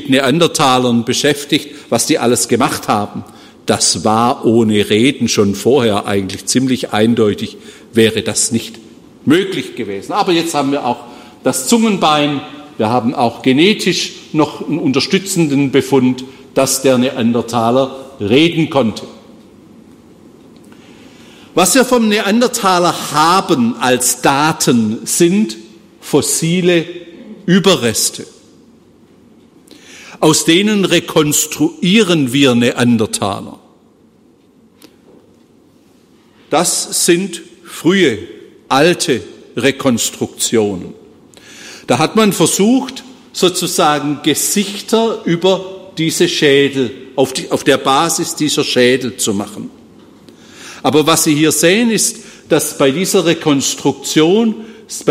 mit Neandertalern beschäftigt, was die alles gemacht haben. Das war ohne Reden schon vorher eigentlich ziemlich eindeutig, wäre das nicht möglich gewesen. Aber jetzt haben wir auch das Zungenbein, wir haben auch genetisch noch einen unterstützenden Befund, dass der Neandertaler reden konnte. Was wir vom Neandertaler haben als Daten sind fossile Überreste. Aus denen rekonstruieren wir Neandertaler. Das sind frühe, alte Rekonstruktionen. Da hat man versucht, sozusagen Gesichter über diese Schädel, auf der Basis dieser Schädel zu machen. Aber was Sie hier sehen, ist, dass bei diesen Rekonstruktionen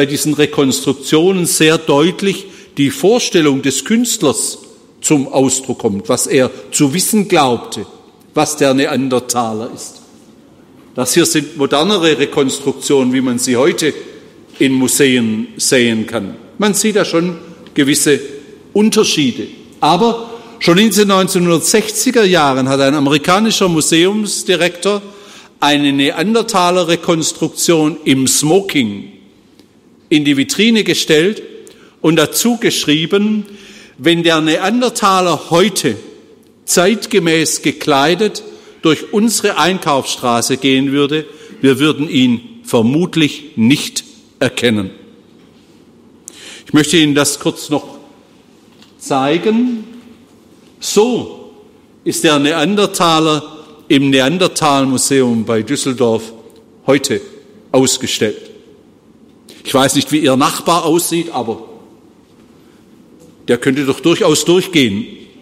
sehr deutlich die Vorstellung des Künstlers zum Ausdruck kommt, was er zu wissen glaubte, was der Neandertaler ist. Das hier sind modernere Rekonstruktionen, wie man sie heute in Museen sehen kann. Man sieht da schon gewisse Unterschiede. Aber schon in den 1960er Jahren hat ein amerikanischer Museumsdirektor eine Neandertaler-Rekonstruktion im Smoking in die Vitrine gestellt und dazu geschrieben, wenn der Neandertaler heute zeitgemäß gekleidet durch unsere Einkaufsstraße gehen würde, wir würden ihn vermutlich nicht erkennen. Ich möchte Ihnen das kurz noch zeigen. So ist der Neandertaler im Neandertal-Museum bei Düsseldorf heute ausgestellt. Ich weiß nicht, wie Ihr Nachbar aussieht, aber der könnte doch durchaus durchgehen.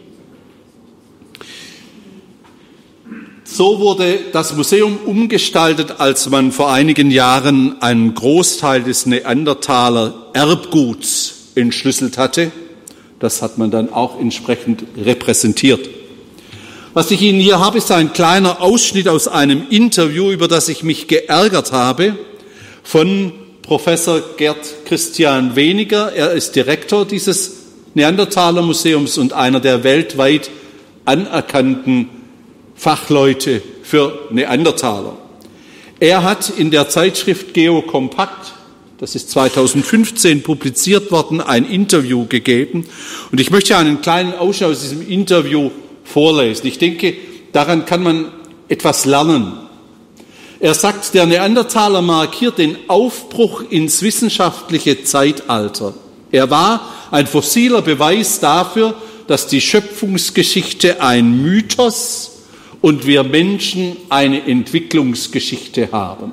So wurde das Museum umgestaltet, als man vor einigen Jahren einen Großteil des Neandertaler Erbguts entschlüsselt hatte. Das hat man dann auch entsprechend repräsentiert. Was ich Ihnen hier habe, ist ein kleiner Ausschnitt aus einem Interview, über das ich mich geärgert habe, von Professor Gerd Christian Weniger. Er ist Direktor dieses Neandertaler Museums und einer der weltweit anerkannten Fachleute für Neandertaler. Er hat in der Zeitschrift Geokompakt, das ist 2015 publiziert worden, ein Interview gegeben. Und ich möchte einen kleinen Ausschnitt aus diesem Interview vorlesen. Ich denke, daran kann man etwas lernen. Er sagt, der Neandertaler markiert den Aufbruch ins wissenschaftliche Zeitalter. Er war ein fossiler Beweis dafür, dass die Schöpfungsgeschichte ein Mythos und wir Menschen eine Entwicklungsgeschichte haben.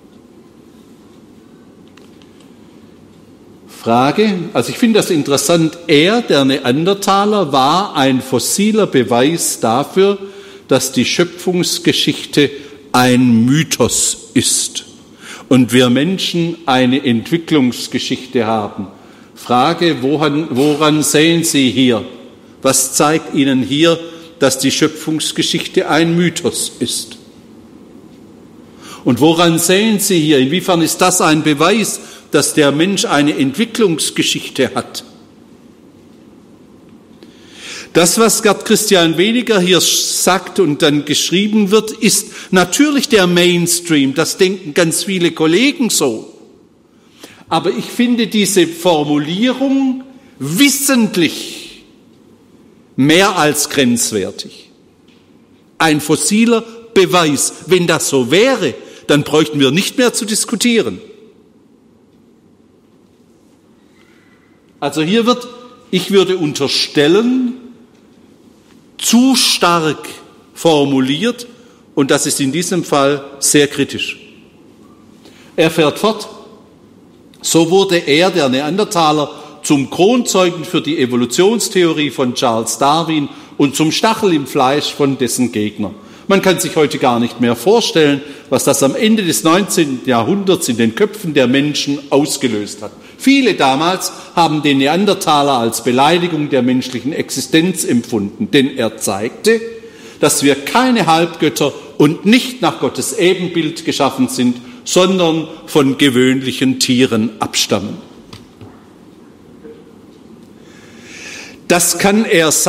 Frage, also ich finde das interessant, der Neandertaler, war ein fossiler Beweis dafür, dass die Schöpfungsgeschichte ein Mythos ist und wir Menschen eine Entwicklungsgeschichte haben. Frage, woran sehen Sie hier? Was zeigt Ihnen hier, dass die Schöpfungsgeschichte ein Mythos ist? Und woran sehen Sie hier, inwiefern ist das ein Beweis, dass der Mensch eine Entwicklungsgeschichte hat? Das, was Gerd Christian Weniger hier sagt und dann geschrieben wird, ist natürlich der Mainstream. Das denken ganz viele Kollegen so. Aber ich finde diese Formulierung wissentlich mehr als grenzwertig. Ein fossiler Beweis. Wenn das so wäre, dann bräuchten wir nicht mehr zu diskutieren. Also ich würde unterstellen, zu stark formuliert, und das ist in diesem Fall sehr kritisch. Er fährt fort, so wurde er, der Neandertaler, zum Kronzeugen für die Evolutionstheorie von Charles Darwin und zum Stachel im Fleisch von dessen Gegner. Man kann sich heute gar nicht mehr vorstellen, was das am Ende des 19. Jahrhunderts in den Köpfen der Menschen ausgelöst hat. Viele damals haben den Neandertaler als Beleidigung der menschlichen Existenz empfunden, denn er zeigte, dass wir keine Halbgötter und nicht nach Gottes Ebenbild geschaffen sind, sondern von gewöhnlichen Tieren abstammen. Das kann er